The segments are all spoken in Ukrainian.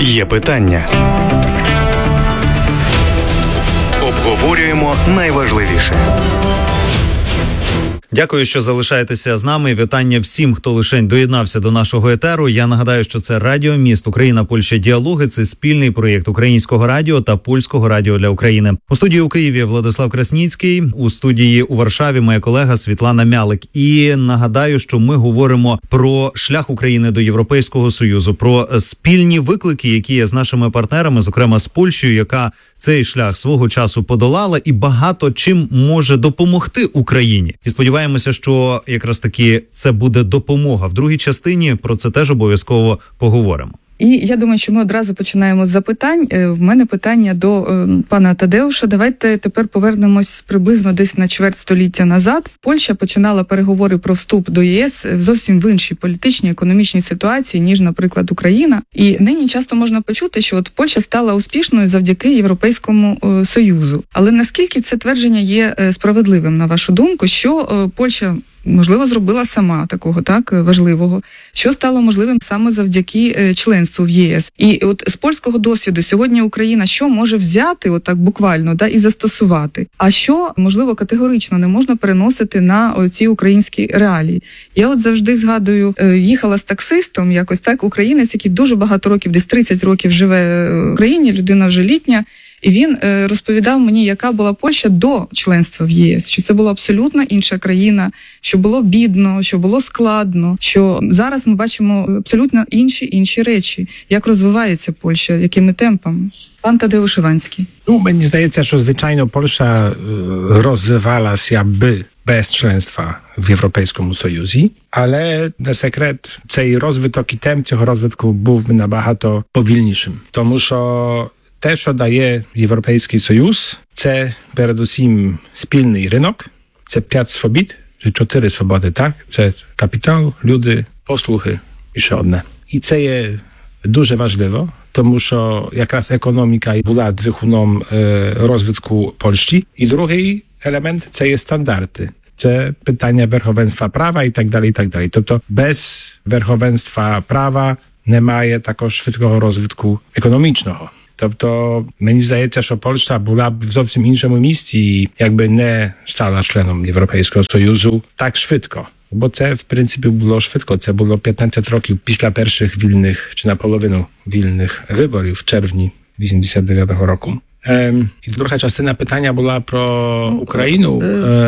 Є питання. Обговорюємо найважливіше. Дякую, що залишаєтеся з нами. Вітання всім, хто лишень доєднався до нашого етеру. Я нагадаю, що це Радіо Міст Україна, Польща, діалоги. Це спільний проєкт Українського радіо та Польського радіо для України. У студії у Києві Владислав Красніцький, у студії у Варшаві моя колега Світлана Мялик. І нагадаю, що ми говоримо про шлях України до Європейського Союзу, про спільні виклики, які є з нашими партнерами, зокрема з Польщею, яка цей шлях свого часу подолала і багато чим може допомогти Україні. І сподіваємося, що якраз таки це буде допомога. В другій частині про це теж обов'язково поговоримо. І я думаю, що ми одразу починаємо з запитань. В мене питання до пана Тадеуша. Давайте тепер повернемось приблизно десь на чверть століття назад. Польща починала переговори про вступ до ЄС зовсім в іншій політичній, економічній ситуації, ніж, наприклад, Україна. І нині часто можна почути, що от Польща стала успішною завдяки Європейському Союзу. Але наскільки це твердження є справедливим, на вашу думку, що Польща можливо, зробила сама такого так важливого, що стало можливим саме завдяки членству в ЄС. І от з польського досвіду сьогодні Україна що може взяти, отак буквально, і застосувати, а що, можливо, категорично не можна переносити на ці українські реалії. Я от завжди згадую, їхала з таксистом, якось так, українець, який дуже багато років, десь 30 років живе в Україні, людина вже літня, і він розповідав мені, яка була Польща до членства в ЄС, що це була абсолютно інша країна, що було бідно, що було складно, що зараз ми бачимо абсолютно інші речі. Як розвивається Польща, якими темпами? Пан Тадeusz Iwański. Мені здається, що, звичайно, Польща розвивалася би без членства в Європейському Союзі, але не секрет, цей розвиток і темп цього розвитку був набагато повільнішим, тому що те, що дає Європейський Союз, це передусім спільний ринок, це 5 свобід, 4 свободи, так? Це капітал, люди, послуги і ще одне. І це є дуже важливо, тому що якраз економіка була двигуном розвитку Польщі. І другий елемент – це є стандарти. Це питання верховенства права і так далі, і так далі. Тобто без верховенства права немає також швидкого розвитку економічного. Тобто, мені здається, що Польща була б в зовсім іншому місці і якби не стала членом Європейського Союзу так швидко. Бо це, в принципі, було швидко. Це було 15 років після перших вільних, чи наполовину вільних виборів в czerwcu 89 roku. І друга частина питання була про Україну.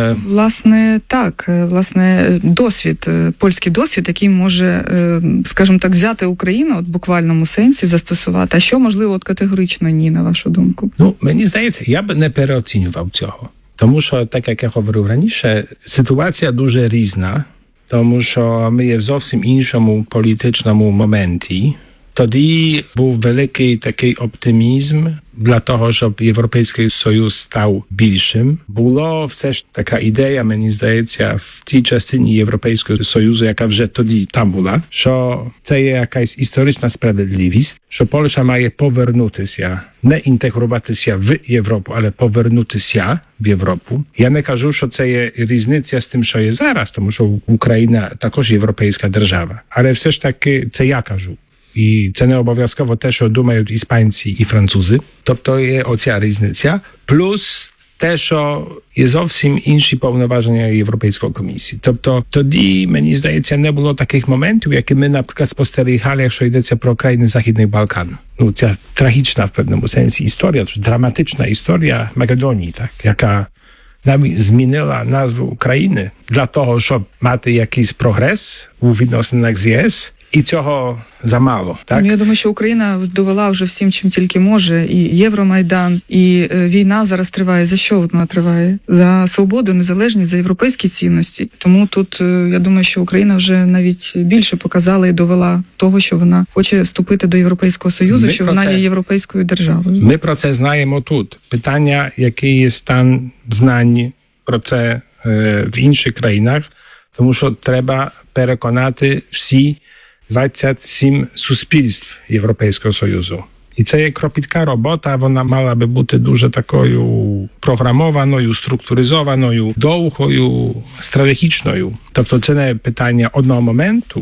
Власне, так. Власне, досвід, польський досвід, який може, скажімо так, взяти Україну от, в буквальному сенсі, застосувати. А що, можливо, от категорично ні, на вашу думку? Мені здається, я б не переоцінював цього. Тому що, так як я говорив раніше, ситуація дуже різна, тому що ми є в зовсім іншому політичному моменті. Тоді був великий такий оптимізм для того, щоб Європейський Союз став більшим. Було все ж така ідея, мені здається, в тій частині Європейського Союзу, яка вже тоді там була, що це є якась історична справедливість, що Польща має повернутися, не інтегруватися в Європу, але повернутися в Європу. Я не кажу, що це є різниця з тим, що є зараз, тому що Україна також європейська держава. Але все ж таки це я кажу. І це не обов'язково те, що думають іспанці і французи. Тобто є оця різниця. Плюс те, що є зовсім інші повноваження Європейської комісії. Тобто тоді, мені здається, не було таких моментів, які ми, наприклад, спостерігали, якщо йдеться про країни Західних Балканів. Ця трагічна в певному сенсі історія, драматична історія Македонії, так, яка навіть змінила назву України для того, щоб мати якийсь прогрес у відносинах з ЄС. І цього замало, так? Я думаю, що Україна довела вже всім, чим тільки може. І Євромайдан, і війна зараз триває. За що вона триває? За свободу, незалежність, за європейські цінності. Тому тут, я думаю, що Україна вже навіть більше показала і довела того, що вона хоче вступити до Європейського Союзу, що вона є європейською державою. Ми про це знаємо тут. Питання, який є стан знань про це в інших країнах, тому що треба переконати всі 27 суспільств Європейського Союзу. І це є кропітка робота, вона мала би бути дуже такою програмованою, структуризованою, довгою, стратегічною. Тобто це не питання одного моменту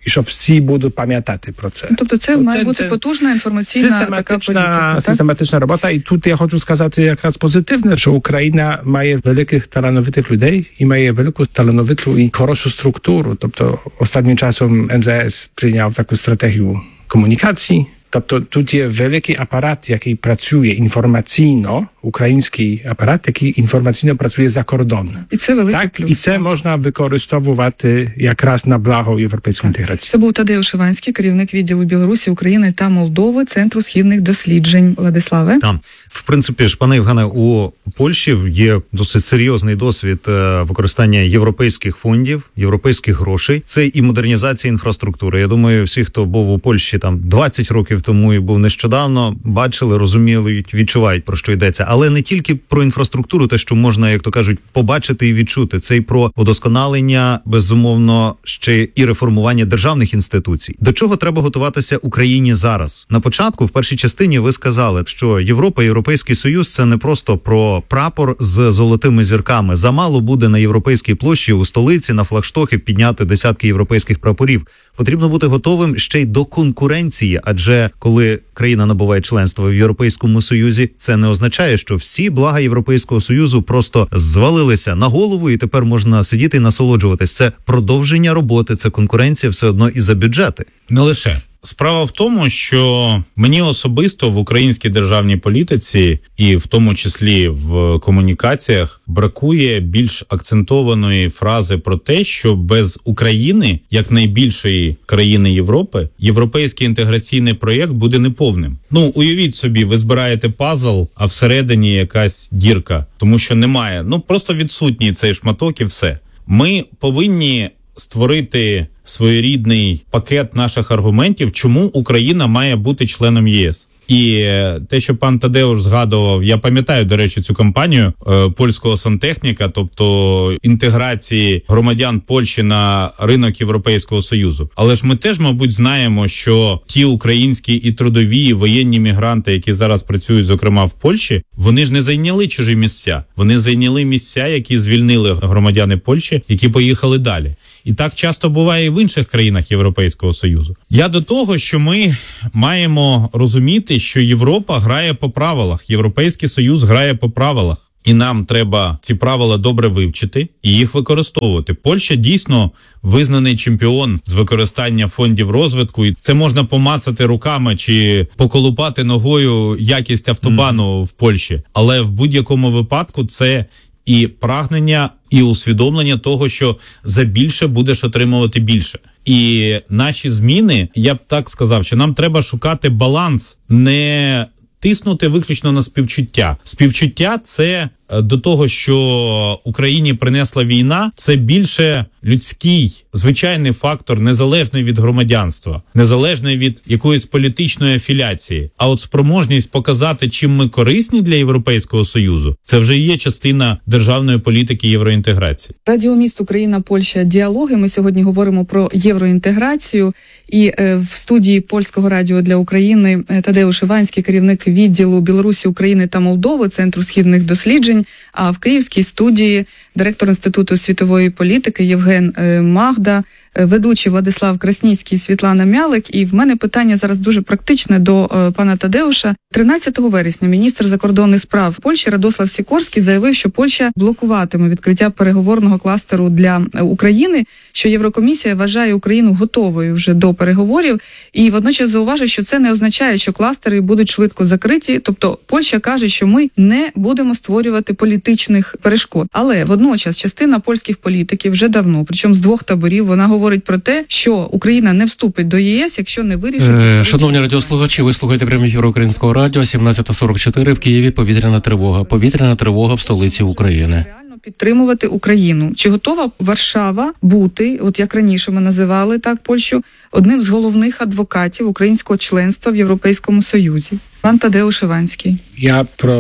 і що всі будуть пам'ятати про це. Тобто це має бути потужна інформаційна така політика, систематична робота. І тут я хочу сказати якраз позитивне, що Україна має великих талановитих людей і має велику талановиту і хорошу структуру. Тобто останнім часом МЗС прийняв таку стратегію комунікації. Тобто тут є великий апарат, який працює інформаційно, український апарат, який інформаційно працює за кордоном. І це великий плюс. І це можна використовувати якраз на благо європейської інтеграції. Це був Тадеуш Іванський, керівник відділу Білорусі, України та Молдови Центру східних досліджень. Владиславе? Там, в принципі ж, пане Євгене, у Польщі є досить серйозний досвід використання європейських фондів, європейських грошей. Це і модернізація інфраструктури. Я думаю, всі, хто був у Польщі там 20 років тому і був нещодавно, бачили, розуміли, відчувають, про що йдеться. Але не тільки про інфраструктуру, те, що можна, як то кажуть, побачити і відчути. Це й про удосконалення, безумовно, ще і реформування державних інституцій. До чого треба готуватися Україні зараз? На початку, в першій частині, ви сказали, що Європа, Європейський Союз – це не просто про прапор з золотими зірками. Замало буде на Європейській площі у столиці на флагштоки підняти десятки європейських прапорів. Потрібно бути готовим ще й до конкуренції, адже коли країна набуває членство в Європейському Союзі, це не означає, що всі блага Європейського Союзу просто звалилися на голову і тепер можна сидіти і насолоджуватись. Це продовження роботи, це конкуренція все одно і за бюджети. Не лише. Справа в тому, що мені особисто в українській державній політиці і в тому числі в комунікаціях бракує більш акцентованої фрази про те, що без України, як найбільшої країни Європи, європейський інтеграційний проєкт буде неповним. Уявіть собі, ви збираєте пазл, а всередині якась дірка, тому що немає, просто відсутній цей шматок і все. Ми повинні створити своєрідний пакет наших аргументів, чому Україна має бути членом ЄС. І те, що пан Тадеуш згадував, я пам'ятаю, до речі, цю кампанію польського сантехніка, тобто інтеграції громадян Польщі на ринок Європейського Союзу. Але ж ми теж, мабуть, знаємо, що ті українські і трудові, і воєнні мігранти, які зараз працюють, зокрема в Польщі, вони ж не зайняли чужі місця. Вони зайняли місця, які звільнили громадяни Польщі, які поїхали далі. І так часто буває і в інших країнах Європейського Союзу. Я до того, що ми маємо розуміти, що Європа грає по правилах, Європейський Союз грає по правилах. І нам треба ці правила добре вивчити і їх використовувати. Польща дійсно визнаний чемпіон з використання фондів розвитку. І це можна помацати руками чи поколупати ногою якість автобану в Польщі. Але в будь-якому випадку це і прагнення, і усвідомлення того, що за більше будеш отримувати більше. І наші зміни, я б так сказав, що нам треба шукати баланс, не тиснути виключно на співчуття. Співчуття – це до того, що Україні принесла війна, це більше людський, звичайний фактор, незалежний від громадянства, незалежний від якоїсь політичної афіляції. А от спроможність показати, чим ми корисні для Європейського Союзу, це вже є частина державної політики євроінтеграції. Радіо «Міст Україна, Польща. Діалоги». Ми сьогодні говоримо про євроінтеграцію. І в студії Польського радіо для України Тадеуш Іванський, керівник відділу Білорусі, України та Молдови Центру східних досліджень, а в київській студії директор Інституту світової політики Євген Магда, ведучий Владислав Красніцький, Світлана Мялик. І в мене питання зараз дуже практичне до пана Тадеуша. 13 вересня міністр закордонних справ Польщі Радослав Сікорський заявив, що Польща блокуватиме відкриття переговорного кластеру для України, що Єврокомісія вважає Україну готовою вже до переговорів. І водночас зауважив, що це не означає, що кластери будуть швидко закриті. Тобто Польща каже, що ми не будемо створювати політичних перешкод. Але водночас частина польських політиків вже давно, причому з двох таборів, вона говорить про те, що Україна не вступить до ЄС, якщо не вирішить... Шановні радіослухачі, ви слухаєте прямий ефір Українського радіо, 17:44 в Києві повітряна тривога. Повітряна тривога в столиці України. Підтримувати Україну. Чи готова Варшава бути, от як раніше ми називали так Польщу, одним з головних адвокатів українського членства в Європейському Союзі? Пан Тадеуш Іванський. Я про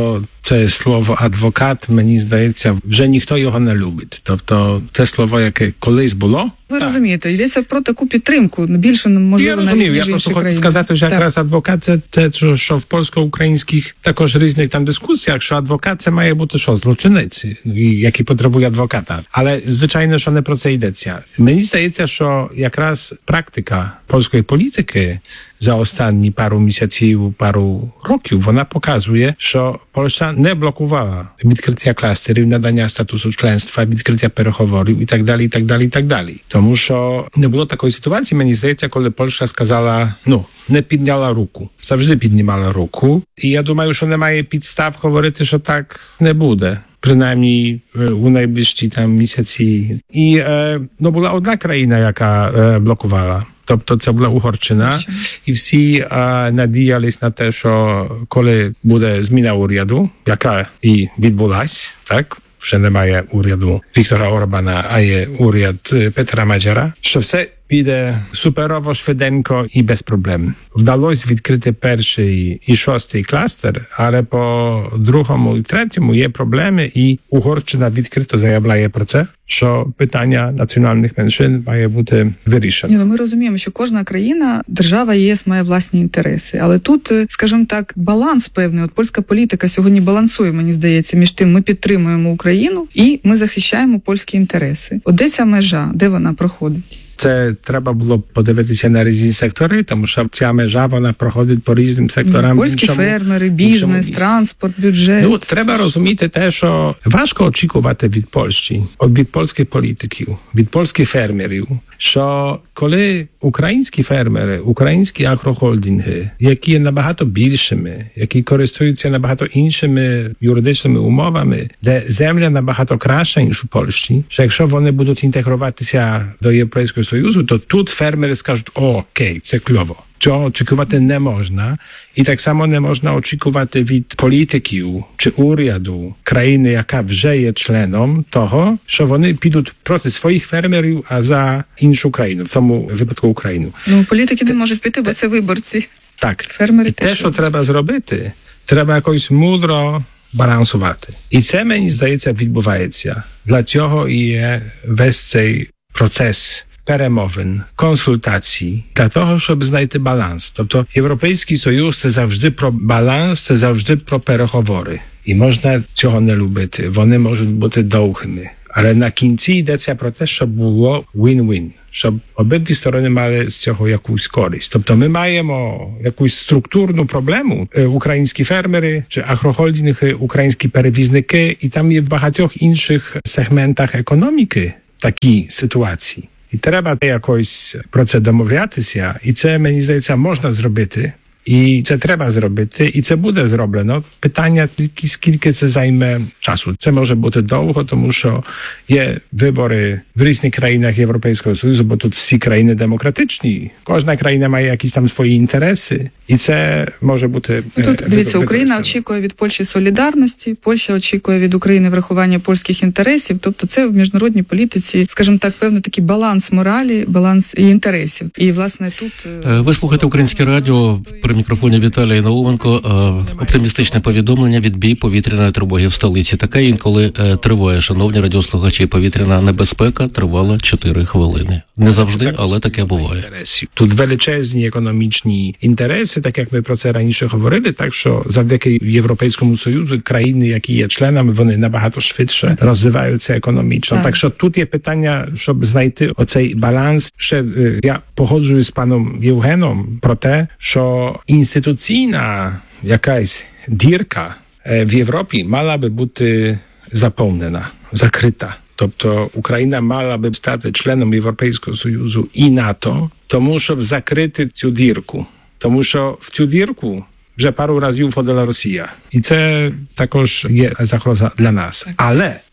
це слово адвокат, мені здається, вже ніхто його не любить. Тобто це слово, яке колись було. Ви розумієте, йдеться про таку підтримку, більше, можливо, Я розумію, навіть, я ніж просто інші хочу країни. сказати, що Так. якраз адвокат це те, що в польсько-українських також різних там дискусіях, що адвокат це має бути що, злочинець, який потребує адвоката. Але звичайно, що не про це йдеться. Мені здається, що якраз практика польської політики за останні пару місяців, пару років, вона показує, що Польща не блокувала відкриття кластерів, надання статусу членства, відкриття переговорів і так далі, і так далі, і так далі. Тому що не було такої ситуації, мені здається, коли Польща сказала, не підняла руку. Завжди піднімала руку. І я думаю, що немає підстав говорити, що так не буде. Принаймні у найближчі там місяці. І була одна країна, яка блокувала. Тобто це була Угорщина. І всі надіялись на те, що коли буде зміна уряду, яка і відбулась, так? Вже немає уряду Віктора Орбана, а є уряд Петра Мadzera, що все піде суперово, швиденько і без проблем. Вдалося відкрити перший і шостий кластер, але по другому і третьому є проблеми, і Угорщина відкрито заявляє про це, що питання національних меншин має бути вирішено. Ми розуміємо, що кожна країна, держава ЄС має власні інтереси, але тут, скажімо так, баланс певний. От польська політика сьогодні балансує, мені здається, між тим, ми підтримуємо Україну і ми захищаємо польські інтереси. От де ця межа, де вона проходить? Це треба було подивитися на різні сектори, тому що ця межа, вона проходить по різним секторам. Польські фермери, бізнес, транспорт, бюджет. Треба розуміти те, що важко очікувати від Польщі, від польських політиків, від польських фермерів, що коли українські фермери, українські агрохолдинги, які є набагато більшими, які користуються набагато іншими юридичними умовами, де земля набагато краща, ніж у Польщі, що якщо вони будуть інтегруватися до Європейського Союзу, то тут фермери скажуть, окей, це кльово. Цього очікувати не можна. І так само не можна очікувати від політиків чи уряду країни, яка вже є членом того, що вони підуть проти своїх фермерів, а за іншу країну, в цьому випадку Україну. Політики не можуть піти, бо це виборці. Так. Фермери і те, що треба зробити, треба якось мудро балансувати. І це, мені здається, відбувається. Для цього і є весь цей процес перемовин, консультацій, для того, щоб знайти баланс. Тобто Європейський Союз – це завжди про баланс, це завжди про переговори. І можна цього не любити, вони можуть бути довгими. Але на кінці йдеться про те, щоб було win-win, щоб обидві сторони мали з цього якусь користь. Тобто ми маємо якусь структурну проблему, українські фермери чи агрохолдинги, українські перевізники, і там є в багатьох інших сегментах економіки такі ситуації. І треба якось про це домовлятися, і це, мені здається, можна зробити. І це треба зробити, і це буде зроблено. Питання тільки скільки це займе часу. Це може бути довго, тому що є вибори в різних країнах Європейського Союзу, бо тут всі країни демократичні. Кожна країна має якісь там свої інтереси, і це може бути... Тут, дивіться, Україна очікує від Польщі солідарності, Польща очікує від України врахування польських інтересів. Тобто це в міжнародній політиці, скажімо так, певно такий баланс моралі, баланс і інтересів. І, власне, тут... Ви слухаєте Українське радіо. При мікрофоні Віталій Науменко. Оптимістичне повідомлення: відбій повітряної тривоги в столиці. Таке інколи триває, шановні радіослухачі. Повітряна небезпека тривала 4 хвилини. Не завжди, але таке буває. Тут величезні економічні інтереси, так як ми про це раніше говорили, так що завдяки Європейському Союзу країни, які є членами, вони набагато швидше розвиваються економічно. Так що тут є питання, щоб знайти оцей баланс. Ще я погоджуюсь з паном Євгеном про те, що інституційна якась дірка в Європі мала би бути заповнена, закрита. Тобто Україна мала би стати членом Європейського Союзу і НАТО, тому щоб закрити цю дірку. Тому що в цю дірку вже пару разів входила Росія. І це також є загроза для нас. Але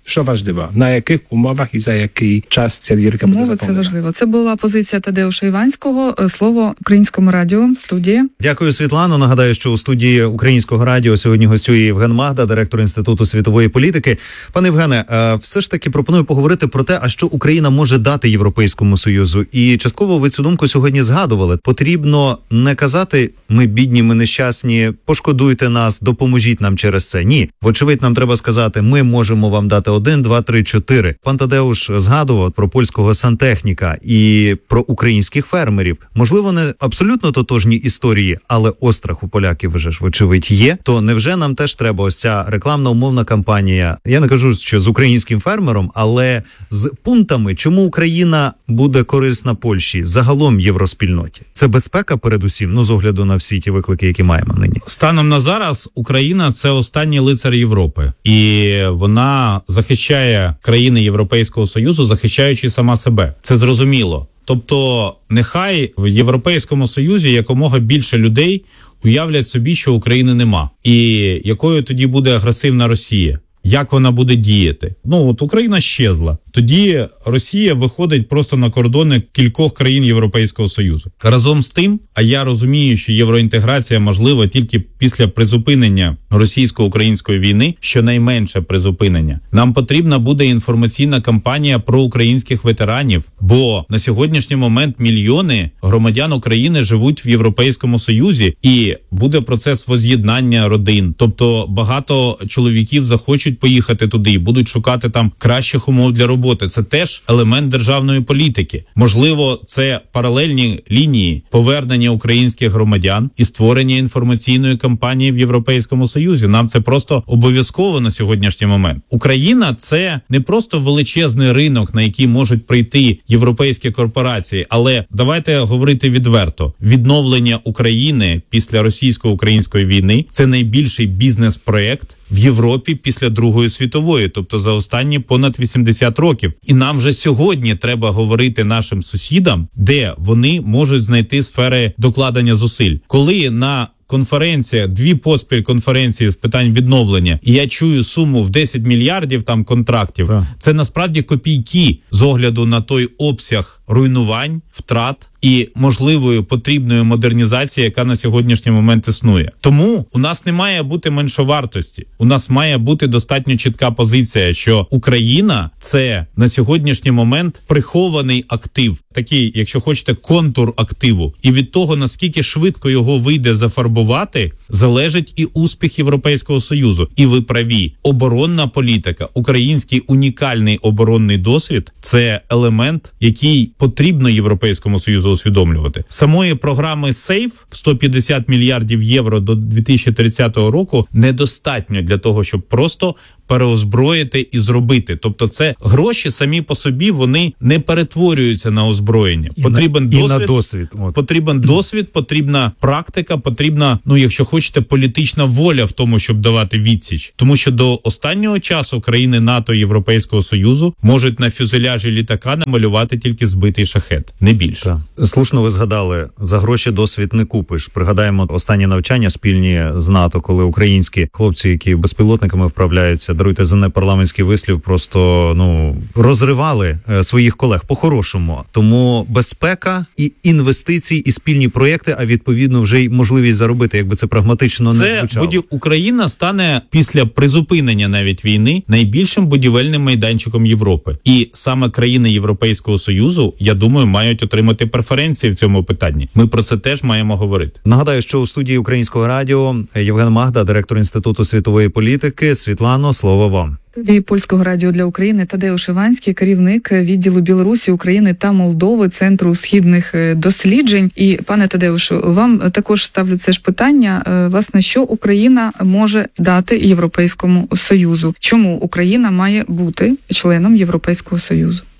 Що важливо? На яких умовах і за який час ця зірка буде Умови – це заповнена? важливо. Це була позиція Тадеуша Іванського. Слово Українському радіо, студія. Дякую, Світлано. Нагадаю, що у студії Українського радіо сьогодні гостює Євген Магда, директор Інституту світової політики. Пане Євгене, все ж таки пропоную поговорити про те, а що Україна може дати Європейському Союзу. І частково ви цю думку сьогодні згадували. Потрібно не казати «ми бідні, ми нещасні, пошкодуйте нас, допоможіть нам через це». Ні. Вочевидь, нам треба сказати «ми можемо вам дати 1, 2, 3, 4». Пан Тадеуш згадував про польського сантехніка і про українських фермерів. Можливо, не абсолютно тотожні історії, але острах у поляків вже ж, вочевидь, є. То невже нам теж треба ось ця рекламна умовна кампанія? Я не кажу, що з українським фермером, але з пунктами, чому Україна буде корисна Польщі, загалом євроспільноті. Це безпека передусім, з огляду на всі ті виклики, які маємо нині. Станом на зараз Україна – це останній лицар Європи. І вона захищає країни Європейського Союзу, захищаючи сама себе. Це зрозуміло. Тобто нехай в Європейському Союзі якомога більше людей уявлять собі, що України нема. І якою тоді буде агресивна Росія? Як вона буде діяти? От Україна щезла. Тоді Росія виходить просто на кордони кількох країн Європейського Союзу. Разом з тим, а я розумію, що євроінтеграція можлива тільки після призупинення російсько-української війни, щонайменше призупинення. Нам потрібна буде інформаційна кампанія про українських ветеранів, бо на сьогоднішній момент мільйони громадян України живуть в Європейському Союзі, і буде процес воз'єднання родин. Тобто багато чоловіків захочуть поїхати туди і будуть шукати там кращих умов для роботи. Це теж елемент державної політики. Можливо, це паралельні лінії повернення українських громадян і створення інформаційної кампанії в Європейському Союзі. Нам це просто обов'язково на сьогоднішній момент. Україна – це не просто величезний ринок, на який можуть прийти європейські корпорації, але давайте говорити відверто. Відновлення України після російсько-української війни – це найбільший бізнес-проект в Європі після Другої світової, тобто за останні понад 80 років. І нам вже сьогодні треба говорити нашим сусідам, де вони можуть знайти сфери докладення зусиль. Коли на конференція, 2 поспіль конференції з питань відновлення, і я чую суму в 10 мільярдів там контрактів, це насправді копійки з огляду на той обсяг руйнувань, втрат і можливої потрібної модернізації, яка на сьогоднішній момент існує. Тому у нас не має бути меншовартості. У нас має бути достатньо чітка позиція, що Україна – це на сьогоднішній момент прихований актив, такий, якщо хочете, контур активу. І від того, наскільки швидко його вийде зафарбувати, залежить і успіх Європейського Союзу. І ви праві. Оборонна політика, український унікальний оборонний досвід – це елемент, який потрібно Європейському Союзу усвідомлювати. Самої програми «Сейф» в 150 мільярдів євро до 2030 року недостатньо для того, щоб просто переозброїти і зробити. Тобто це гроші самі по собі, вони не перетворюються на озброєння. Потрібен досвід. Потрібен досвід, потрібна практика, потрібна, якщо хочете, політична воля в тому, щоб давати відсіч. Тому що до останнього часу країни НАТО і Європейського Союзу можуть на фюзеляжі літака намалювати тільки збитий шахет, не більше. Так. Слушно ви згадали, за гроші досвід не купиш. Пригадаємо останні навчання спільні з НАТО, коли українські хлопці, які безпілотниками вправляються, даруйте за непарламентський вислів, просто розривали своїх колег по-хорошому. Тому безпека і інвестиції, і спільні проєкти, а відповідно вже й можливість заробити, якби це прагматично не звучало. Україна стане після призупинення навіть війни найбільшим будівельним майданчиком Європи. І саме країни Європейського Союзу, я думаю, мають отримати преференції в цьому питанні. Ми про це теж маємо говорити. Нагадаю, що у студії Українського радіо Євген Магда, директор Інституту світової політики. Світлано, слово вам. І Польського радіо для України Тадеуш Іванський, керівник відділу Білорусі, України та Молдови, Центру східних досліджень. І, пане Тадеушу, вам також ставлю це ж питання, власне, що Україна може дати Європейському Союзу? Чому Україна має бути членом Європейського Союзу?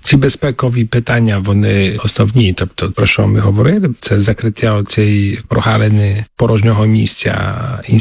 Ці безпекові питання, вони основні, тобто про що ми говорили, це закриття цієї прогалини порожнього місця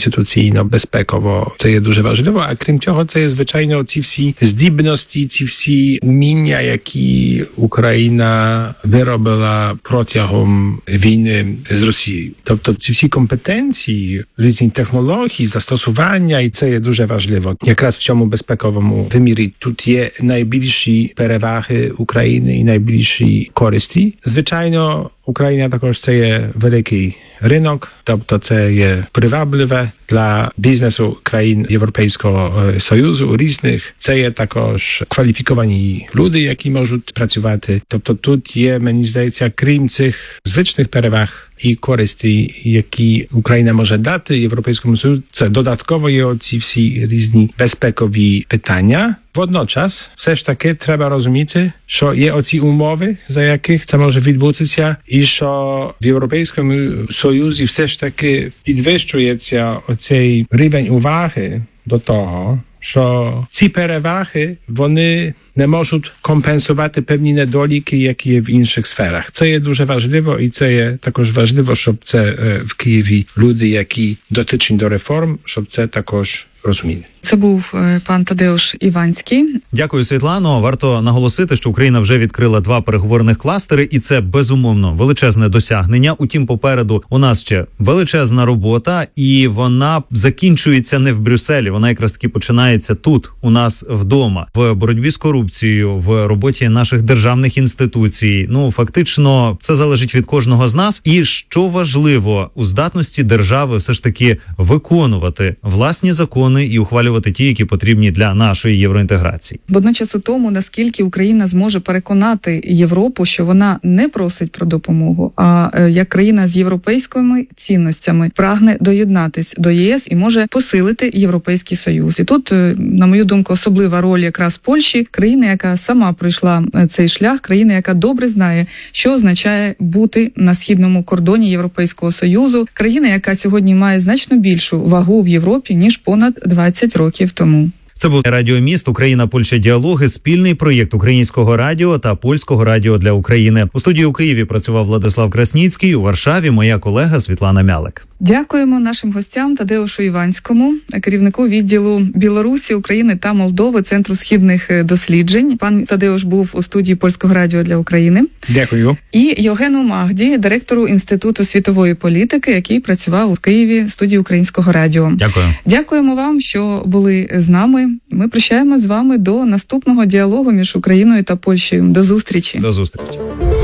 інституційно-безпеково, це є дуже важливо, а крім цього, це є, звичайно, ці всі здібності, ці всі уміння, які Україна виробила протягом війни з Росією. Тобто ці всі компетенції, різні технології, застосування, і це є дуже важливо. Якраз в цьому безпековому вимірі тут є найбільші переваги України і найбільші користі. Звичайно, Україна також це є великий ринок, тобто це є привабливе для бізнесу країн Європейського Союзу різних. Це є також кваліфіковані люди, які можуть працювати. Тобто тут є, мені здається, крім цих звичних переваг і користі, які Україна може дати Європейському Союзу, це додатково є оці всі різні безпекові питання. Водночас, все ж таки, треба розуміти, що є оці умови, за яких це може відбутися, і що в Європейському Союзі все ж таки підвищується оцей рівень уваги до того, що ці переваги, вони не можуть компенсувати певні недоліки, які є в інших сферах. Це є дуже важливо і це є також важливо, щоб це в Києві люди, які дотичні до реформ, щоб це також розуміли. Це був пан Тадеуш Іванський. Дякую, Світлано. Варто наголосити, що Україна вже відкрила 2 переговорних кластери, і це безумовно величезне досягнення. Утім, попереду у нас ще величезна робота, і вона закінчується не в Брюсселі. Вона якраз таки починається тут, у нас вдома, в боротьбі з корупцією, в роботі наших державних інституцій. Фактично, це залежить від кожного з нас. І що важливо, у здатності держави все ж таки виконувати власні закони і ухвалювати ті, які потрібні для нашої євроінтеграції. Водночас у тому, наскільки Україна зможе переконати Європу, що вона не просить про допомогу, а як країна з європейськими цінностями прагне доєднатись до ЄС і може посилити Європейський Союз. І тут, на мою думку, особлива роль якраз Польщі, країни, яка сама пройшла цей шлях, країна, яка добре знає, що означає бути на східному кордоні Європейського Союзу, країна, яка сьогодні має значно більшу вагу в Європі, ніж понад 20 років тому. Це був Радіо Міст, Україна, Польща, діалоги, спільний проєкт Українського радіо та Польського радіо для України. У студії у Києві працював Владислав Красніцький, у Варшаві моя колега Світлана Мялик. Дякуємо нашим гостям Тадеушу Іванському, керівнику відділу Білорусі, України та Молдови Центру східних досліджень. Пан Тадеуш був у студії Польського радіо для України. Дякую. І Євгену Магді, директору Інституту світової політики, який працював у Києві в студії Українського радіо. Дякую. Дякуємо вам, що були з нами. Ми прощаємо з вами до наступного діалогу між Україною та Польщею. До зустрічі. До зустрічі.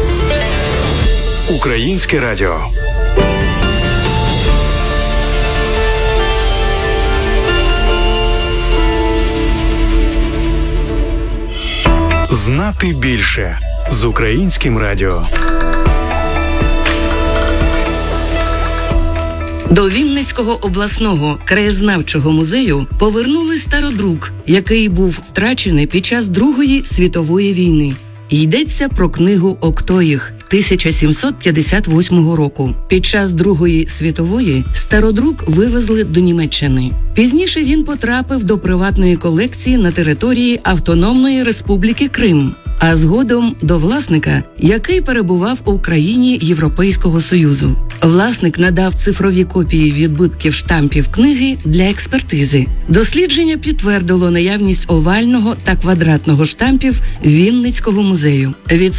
Українське радіо. Знати більше з Українським радіо. До Вінницького обласного краєзнавчого музею повернули стародрук, який був втрачений під час Другої світової війни. Йдеться про книгу Октоїх 1758 року. Під час Другої світової стародрук вивезли до Німеччини. Пізніше він потрапив до приватної колекції на території Автономної Республіки Крим, а згодом до власника, який перебував у країні Європейського Союзу. Власник надав цифрові копії відбитків штампів книги для експертизи. Дослідження підтвердило наявність овального та квадратного штампів Вінницького музею. Від